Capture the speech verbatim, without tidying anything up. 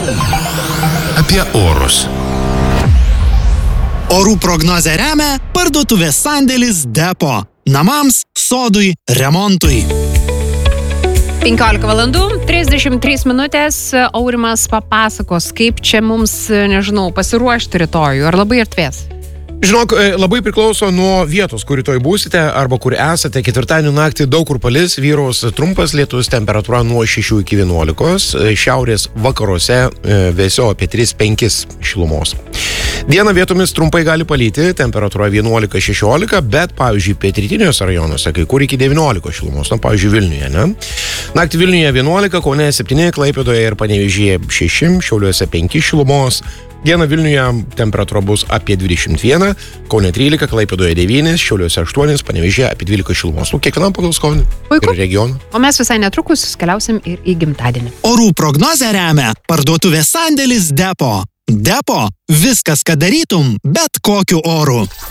Apie orus. Orų prognozę remia parduotuvės sandėlis Depo. Namams, sodui, remontui. penkiolika valandų, trisdešimt trys minutės. Aurimas papasakos, kaip čia mums, nežinau, pasiruošti rytojų. Ar labai atvės? Žinok, labai priklauso nuo vietos, kur rytoj būsite arba kur esate. Ketvirtadienio naktį daug kur palis, vyraus trumpas lietus, temperatūra nuo šešių iki vienuolikos, šiaurės vakaruose vėsiau apie tris penkis šilumos. Dieną vietomis trumpai gali palyti, temperatūra vienuolika šešiolika, bet, pavyzdžiui, pietrytiniuose rajonuose kai kur iki devyniolikos šilumos, na, pavyzdžiui, Vilniuje, ne? Naktį Vilniuje vienuolika, Kaune septyni, Klaipėdoje ir Panevėžyje šeši, Šiauliuose penki šilumos. Dieną Vilniuje temperatūra bus apie dvidešimt vieną, Kaune trylika, Klaipėdoje devyni, Šiauliuose aštuoni, Panevėžyje apie dvylika šilumos. Nu, kiekvienam pagal skonį ir regioną. O mes visai netrukus keliausim ir į gimtadienį. Orų prognozę remia parduotuvės sandėlis Depo. Depo. Viskas, ką darytum, bet kokiu oru.